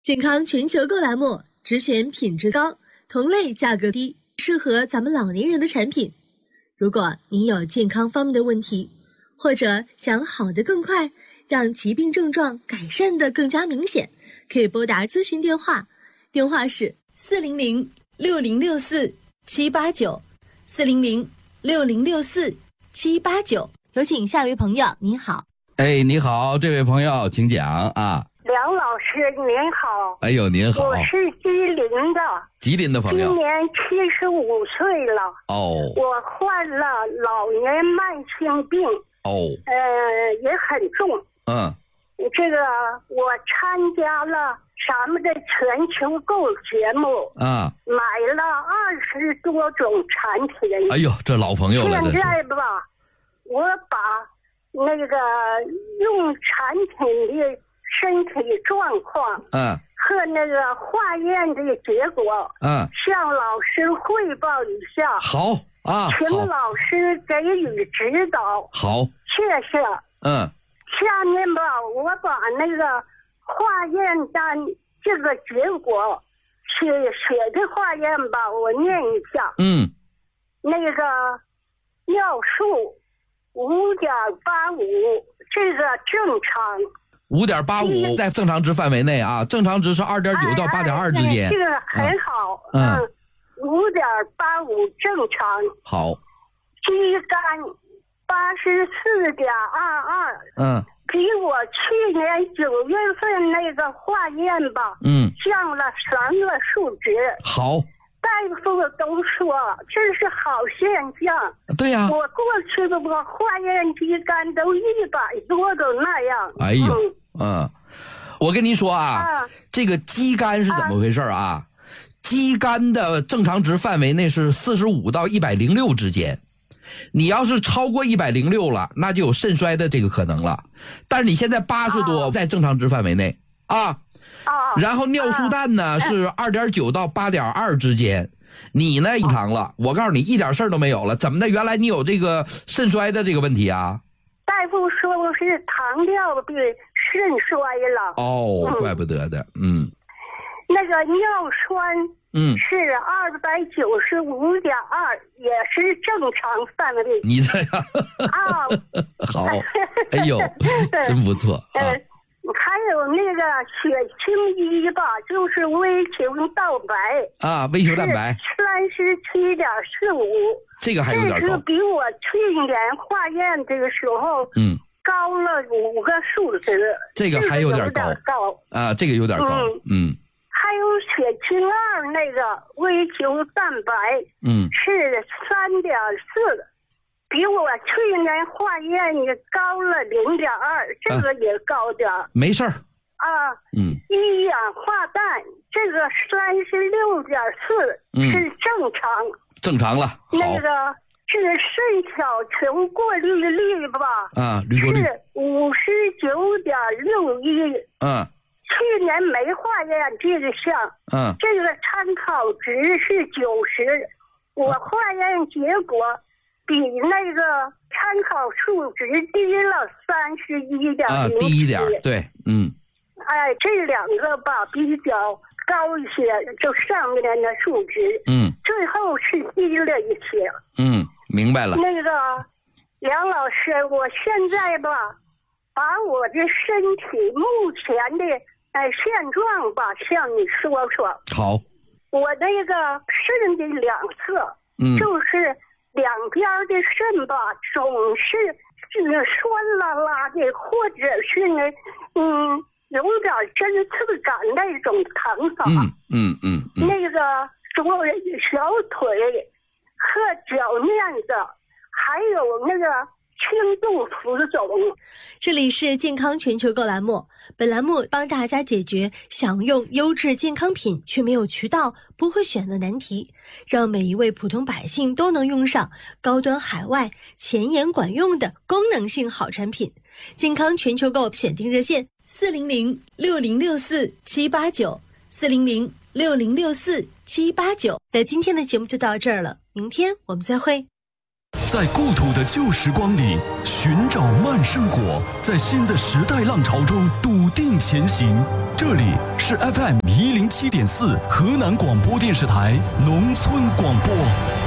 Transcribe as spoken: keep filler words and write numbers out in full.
健康全球购栏目只选品质高、同类价格低、适合咱们老年人的产品。如果您有健康方面的问题，或者想好得更快，让疾病症状改善得更加明显，可以拨打咨询电话，电话是四零零六零六四七八九，四零零六零六四七八九。有请下一位朋友，您好。 哎，你好，这位朋友，请讲啊。 梁老师您好。 哎呦，您好。 我是吉林的。 吉林的朋友。 今年七十五岁了。 哦。 我患了老年慢性病。 哦。 呃，也很重。 嗯。 这个我参加了咱们的全球购节目。 啊。 买了二十多种产品。 哎呦，这老朋友了。 现在吧，我把那个用产品的身体状况， 嗯， 和那个化验的结果， 嗯，向老师汇报一下。 好啊， 请老师给予指导。 好， 谢谢。 嗯， 下面吧，我把那个化验单这个结果写写的化验吧，我念一下。 嗯， 那个尿素五点八五，这个正常。 五点八五在正常值范围内啊，正常值是二点九到八点二之间。 这个很好。 嗯， 五点八五正常。 好。 肌酐八十四点二二。 嗯， 比我去年九月份那个化验吧， 嗯， 降了三个数值。 好。 大夫都说这是好现象。 对呀、啊， 我过去的我化验肌酐都一百多都那样。 哎呦，嗯，嗯我跟您说啊， 啊这个肌酐是怎么回事啊？啊肌酐的正常值范围内是四十五到一百零六之间。你要是超过一百零六了，那就有肾衰的这个可能了。但是你现在八十多，在正常值范围内啊。 啊， 然后尿素氮呢、啊、是二点九到八点二之间，你呢正常了。我告诉你，一点事儿都没有了。怎么的？原来你有这个肾衰的这个问题啊？ 大夫说我是糖尿病肾衰了。 哦，嗯、怪不得的，嗯。 那个尿酸， 嗯， 是二百九十五点二，也是正常范围。 你这样啊， 好，哎呦，真不错啊。 呃还有那个血清一吧，就是微球蛋白啊，微球蛋白三十七点四五， 这个还有点高， 这是比我去年化验这个时候， 嗯， 高了五个数值， 这个还有点高， 这个有点高啊，这个有点高，嗯，嗯还有血清二那个微球蛋白， 嗯，是三点四。比我去年化验也高了零点二，这个也高点、啊、 没事儿啊。 嗯， 一氧化氮这个三十六点四是正常， 正常了。 那个是肾小球过滤率吧？ 啊，滤过率是五十九点六一。 嗯， 去年没化验这个项。 嗯， 这个参考值是九十，我化验结果。比那个参考数值低了三十一点零啊，低一点，对，嗯， 哎，这两个吧比较高一些，就上面的数值， 嗯， 最后是低了一些， 嗯，明白了。 那个梁老师，我现在吧，把我的身体目前的哎现状吧向你说说。 好， 我那个肾的两侧， 嗯， 就是。两边的肾吧，总是酸啦啦的，或者是呢，嗯，有点针刺感那种疼法。 嗯嗯嗯。嗯那个左小腿和脚面的，还有那个轻度浮肿。 这里是健康全球购栏目，本栏目帮大家解决想用优质健康品却没有渠道、不会选的难题，让每一位普通百姓都能用上高端海外、前沿管用的功能性好产品。健康全球购选定热线四零零六零六四七八九，四零零六零六四七八九。那今天的节目就到这儿了，明天我们再会。 在故土的旧时光里寻找慢生活，在新的时代浪潮中笃定前行。这里是 F M 一零七点四河南广播电视台农村广播。